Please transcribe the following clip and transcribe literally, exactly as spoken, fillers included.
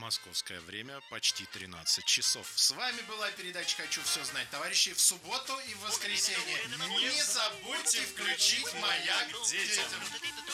Московское время почти тринадцать часов. С вами была передача «Хочу все знать». Товарищи, в субботу и в воскресенье не забудьте включить «Маяк» детям.